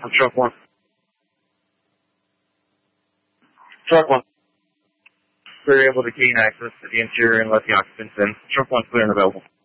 from truck 1. Truck 1. We were able to gain access to the interior and let the occupants in. Truck 1's clear and available.